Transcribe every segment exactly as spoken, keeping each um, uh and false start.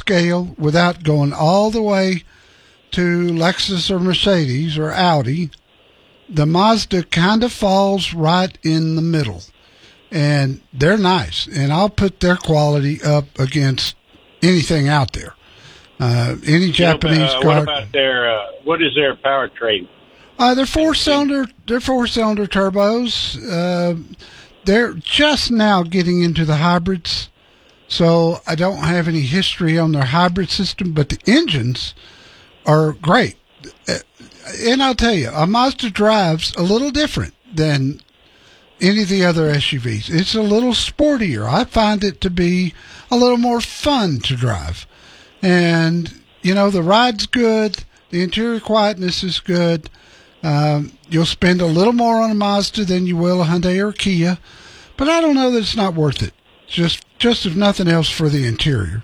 scale without going all the way to Lexus or Mercedes or Audi. The Mazda kind of falls right in the middle, and they're nice, and I'll put their quality up against anything out there. Uh, any Japanese you know, uh, car. What about their? Uh, what is their powertrain? Uh, they're four cylinder. They're four cylinder turbos. Uh, they're just now getting into the hybrids, so I don't have any history on their hybrid system. But the engines are great, and I'll tell you, a Mazda drives a little different than any of the other S U Vs. It's a little sportier. I find it to be a little more fun to drive. And, you know, the ride's good. The interior quietness is good. Um, you'll spend a little more on a Mazda than you will a Hyundai or Kia. But I don't know that it's not worth it. Just, just if nothing else, for the interior.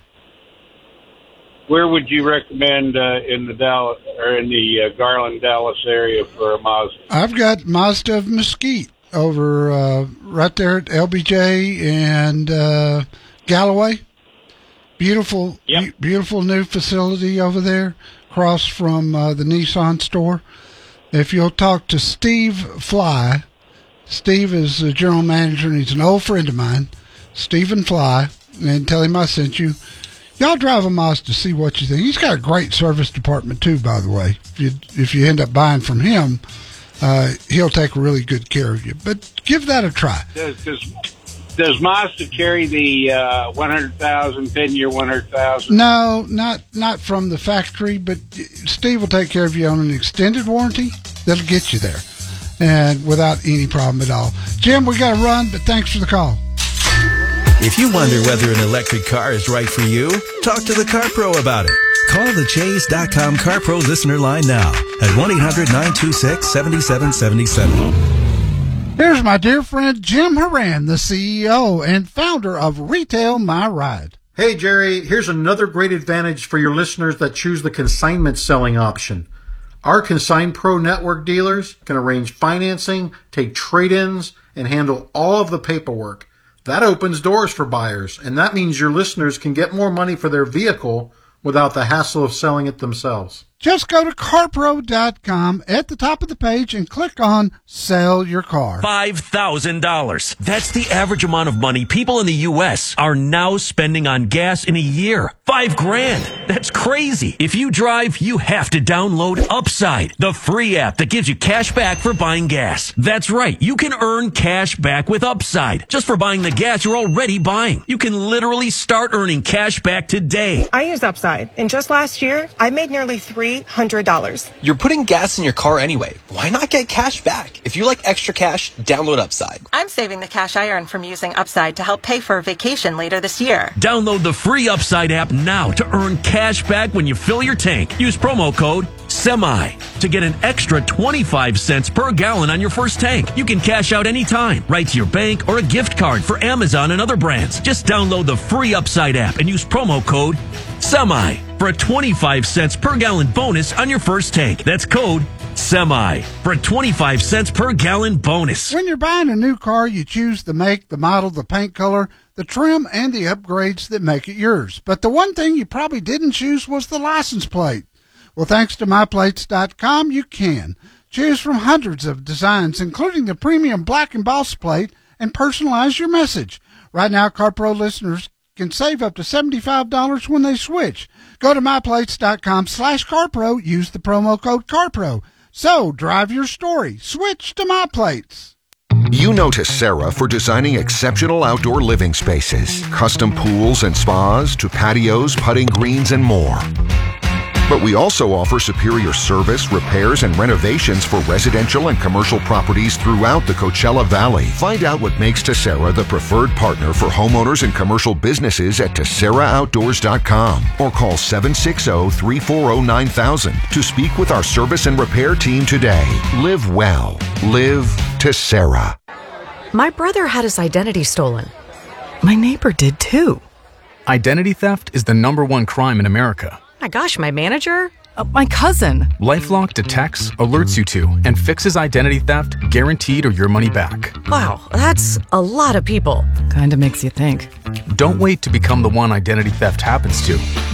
Where would you recommend uh, in the Dallas or in the uh, Garland, Dallas area for a Mazda? I've got Mazda of Mesquite over uh, right there at L B J and uh, Galloway. Beautiful, yep. be- beautiful new facility over there, across from uh, the Nissan store. If you'll talk to Steve Fly, Steve is the general manager, and he's an old friend of mine, Stephen Fly, and tell him I sent you. Y'all drive a Mazda to see what you think. He's got a great service department too, by the way. If you, if you end up buying from him, uh, he'll take really good care of you. But give that a try. Does, does, does Mazda carry the uh, one hundred thousand, ten-year one hundred thousand? No, not not from the factory, but Steve will take care of you on an extended warranty. That'll get you there, and without any problem at all. Jim, we got to run, but thanks for the call. If you wonder whether an electric car is right for you, talk to the CarPro about it. Call the Chase dot com CarPro listener line now at one eight hundred nine two six seven seven seven seven. Here's my dear friend Jim Horan, the C E O and founder of Retail My Ride. Hey, Jerry, here's another great advantage for your listeners that choose the consignment selling option. Our Consign Pro network dealers can arrange financing, take trade-ins, and handle all of the paperwork. That opens doors for buyers, and that means your listeners can get more money for their vehicle without the hassle of selling it themselves. Just go to car pro dot com at the top of the page and click on Sell Your Car. five thousand dollars. That's the average amount of money people in the U S are now spending on gas in a year. Five grand. That's crazy. If you drive, you have to download Upside, the free app that gives you cash back for buying gas. That's right. You can earn cash back with Upside just for buying the gas you're already buying. You can literally start earning cash back today. I use Upside, and just last year, I made nearly three hundred dollars. You're putting gas in your car anyway. Why not get cash back? If you like extra cash, download Upside. I'm saving the cash I earn from using Upside to help pay for a vacation later this year. Download the free Upside app now to earn cash back when you fill your tank. Use promo code SEMI to get an extra twenty-five cents per gallon on your first tank. You can cash out anytime, right to your bank or a gift card for Amazon and other brands. Just download the free Upside app and use promo code SEMI for a twenty-five cents per gallon bonus on your first tank. That's code SEMI for a twenty-five cents per gallon bonus. When you're buying a new car, you choose the make, the model, the paint color, the trim, and the upgrades that make it yours. But the one thing you probably didn't choose was the license plate. Well, thanks to my plates dot com, you can. Choose from hundreds of designs, including the premium black embossed plate, and personalize your message. Right now, CarPro listeners can save up to seventy-five dollars when they switch. Go to my plates dot com slash CarPro. Use the promo code CarPro. So, drive your story. Switch to MyPlates. You know Tessera for designing exceptional outdoor living spaces, custom pools and spas to patios, putting greens, and more. But we also offer superior service, repairs, and renovations for residential and commercial properties throughout the Coachella Valley. Find out what makes Tessera the preferred partner for homeowners and commercial businesses at Tessera Outdoors dot com or call seven six zero, three four zero, nine thousand to speak with our service and repair team today. Live well. Live Tessera. My brother had his identity stolen. My neighbor did too. Identity theft is the number one crime in America. My gosh, my manager? Uh, my cousin. LifeLock detects, alerts you to, and fixes identity theft guaranteed or your money back. Wow, that's a lot of people. Kinda makes you think. Don't wait to become the one identity theft happens to.